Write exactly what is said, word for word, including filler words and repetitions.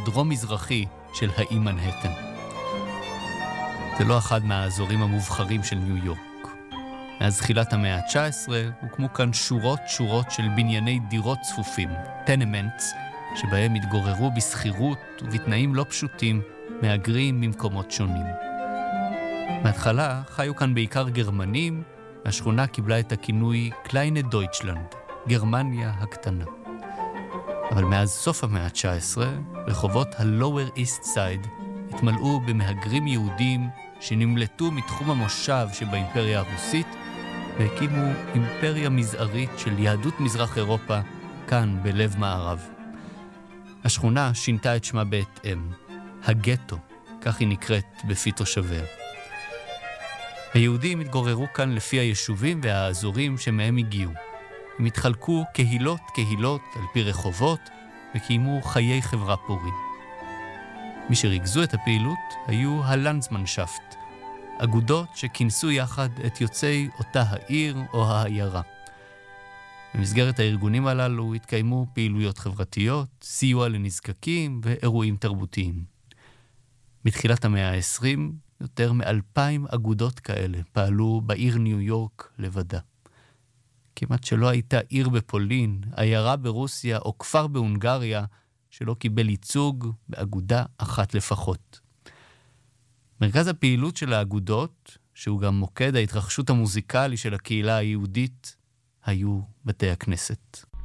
הדרום-מזרחי של האי מנהטן. זה לא אחד מהאזורים המובחרים של ניו יורק. מאז תחילת המאה ה-תשע עשרה הוקמו כאן שורות שורות של בנייני דירות צפופים, טנמנטס, שבהם התגוררו בסחירות ובתנאים לא פשוטים מהגרים ממקומות שונים. מההתחלה חיו כאן בעיקר גרמנים, והשכונה קיבלה את הכינוי קליינה דויטשלנד, גרמניה הקטנה. אבל מאז סוף המאה ה-תשע עשרה, רחובות ה-Lower East Side התמלאו במהגרים יהודים שנמלטו מתחום המושב שבאימפריה הרוסית, והקימו אימפריה מזערית של יהדות מזרח אירופה כאן בלב מערב. השכונה שינתה את שמה בהתאם, הגטו, כך היא נקראת בפי תושביה. היהודים התגוררו כאן לפי היישובים והאזורים שמהם הגיעו. הם התחלקו קהילות קהילות על פי רחובות וקיימו חיי חברה פורים. מי שריכזו את הפעילות היו הלנדסמנשפט, אגודות שכינסו יחד את יוצאי אותה העיר או העיירה. במסגרת הארגונים הללו התקיימו פעילויות חברתיות, סיוע לנזקקים ואירועים תרבותיים. מתחילת המאה ה-עשרים, יותר מאלפיים אגודות כאלה פעלו בעיר ניו יורק לבדה. כמעט שלא הייתה עיר בפולין, עיירה ברוסיה או כפר בהונגריה שלא קיבל ייצוג באגודה אחת לפחות. מרכז הפעילות של האגודות, שהוא גם מוקד ההתרחשות המוזיקלי של הקהילה היהודית, היו בתי הכנסת.